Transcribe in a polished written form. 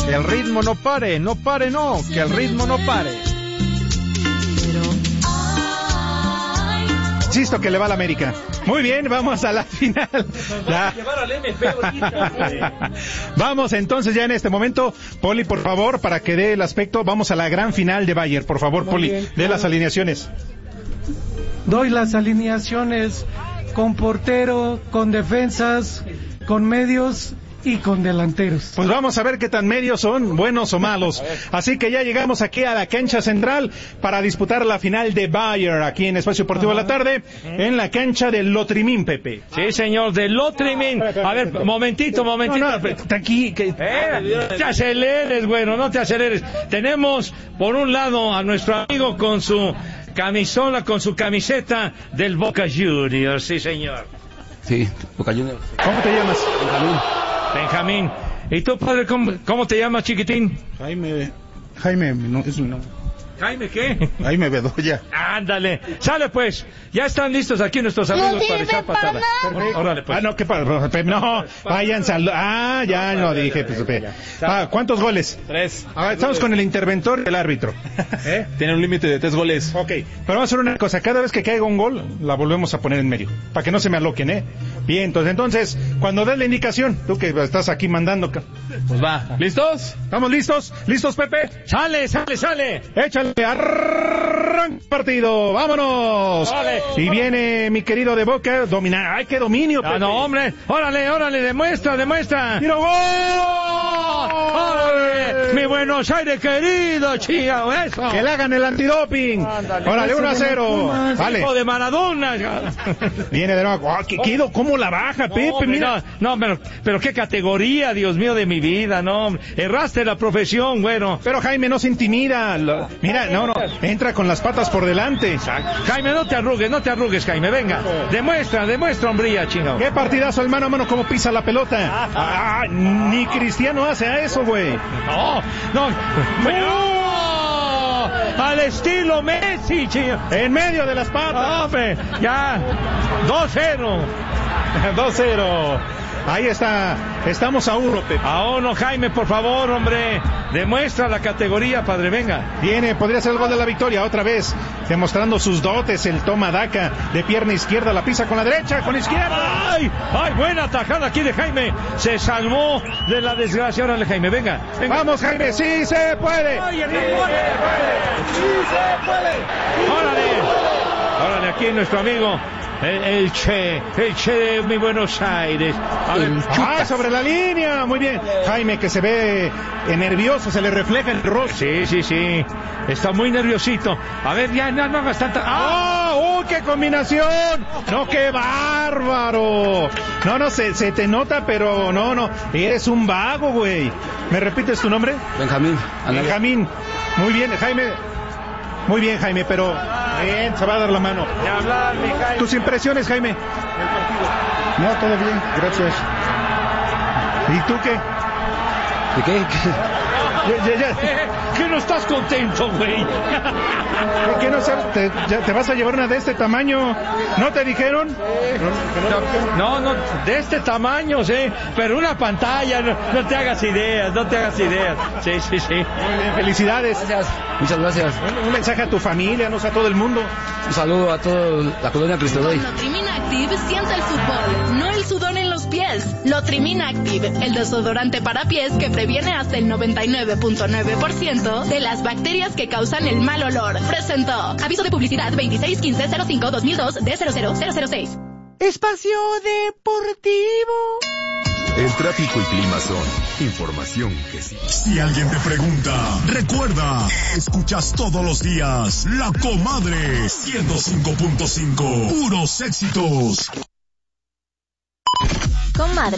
Que el ritmo no pare, no, que el ritmo no pare. Insisto que le va a la América. Muy bien, vamos a la final. Vamos entonces ya en este momento, Poli, por favor, para que dé el aspecto, vamos a la gran final de Bayern. Por favor, Poli, dé las alineaciones. Doy las alineaciones con portero, con defensas, con medios y con delanteros. Pues vamos a ver qué tan medios son, buenos o malos. Así que ya llegamos aquí a la cancha central para disputar la final de Bayern aquí en Espacio Deportivo de la Tarde, en la cancha del Lotrimín, Pepe. Sí, señor, del Lotrimín. A ver, momentito. No, aquí, te aceleres, bueno, no te aceleres. Tenemos, por un lado, a nuestro amigo con su camisola, con su camiseta del Boca Juniors, sí, señor. Sí, Boca Juniors. ¿Cómo te llamas? Benjamín. ¿Y tú, padre, cómo te llamas, chiquitín? Jaime, no, es mi nombre. ¿Jaime qué? Jaime Bedoya. Ándale. Sale pues. Ya están listos aquí nuestros amigos para echar patada. Órale pues. No, ¿qué pasa? No, vayan ya lo dije. ¿Cuántos goles? 3. A ver, estamos con el interventor del árbitro. Tiene un límite de 3 goles. Ok, pero vamos a hacer una cosa. Cada vez que caiga un gol, la volvemos a poner en medio. Para que no se me aloquen, Bien, entonces, cuando des la indicación, tú que estás aquí mandando. Pues va. ¿Listos? ¿Estamos listos? ¿Listos, Pepe? Sale. Échale, arranca partido, vámonos. Vale. Y viene mi querido de Boca, dominar. ¡Ay, qué dominio, Pepe! No, hombre, órale, demuestra. ¡Tiro, gol! ¡Órale! Mi Buenos Aires querido, chico, eso. Que le hagan el antidoping. Órale, 1-0. Vale. Hijo de Maradona. Viene de nuevo. Quedo, ¿cómo la baja, Pepe? Mira. No, pero qué categoría, Dios mío de mi vida, no. Erraste la profesión, bueno. Pero Jaime no se intimida. Mira, no, entra con las patas por delante. Jaime, no te arrugues, Jaime, venga. Demuestra hombría, chingado. Qué partidazo el mano a mano, cómo pisa la pelota. Ni Cristiano hace a eso, güey. No. Al estilo Messi, chingado. En medio de las patas. Hombre, ya. 2-0. 2-0. Ahí está, estamos a 1, Pepe. A 1, Jaime, por favor, hombre. Demuestra la categoría, padre, venga. Podría ser el gol de la victoria, otra vez, demostrando sus dotes, el toma daca de pierna izquierda, la pisa con la derecha, con la izquierda. ¡Ay, buena tajada aquí de Jaime! Se salvó de la desgracia, órale, Jaime, venga. Vamos, Jaime, sí se puede. ¡Sí se puede! Órale, aquí nuestro amigo. El Che de mi Buenos Aires. A ver, sobre la línea, muy bien. Jaime, que se ve nervioso, se le refleja el rostro. Sí. Está muy nerviosito. A ver, ya no hagas tanta. ¡Qué combinación! No, qué bárbaro. No, se te nota, pero no. Eres un vago, güey. ¿Me repites tu nombre? Benjamín. Benjamín. Muy bien, Jaime. Muy bien, Jaime, pero bien, se va a dar la mano. ¿Tus impresiones, Jaime? No, todo bien, gracias. ¿Y tú qué? ¿De qué? ¿Qué no estás contento, güey? ¿Qué no sabes? ¿Te vas a llevar una de este tamaño? ¿No te dijeron? No, de este tamaño, sí. Pero una pantalla, no te hagas ideas. Sí. Muy bien, felicidades. Gracias. Muchas gracias. Un mensaje a tu familia, a todo el mundo. Un saludo a toda la colonia Cristo Rey. Lotrimin Active siente el fútbol, no el sudor en los pies. Lotrimin Active, el desodorante para pies que previene hasta el 99.9% de las bacterias que causan el mal olor. Presentó. Aviso de publicidad 261505-2002 D00006. Espacio Deportivo. El tráfico y clima son información que sí. Si alguien te pregunta, recuerda, escuchas todos los días La Comadre 105.5, puros éxitos. Comadre.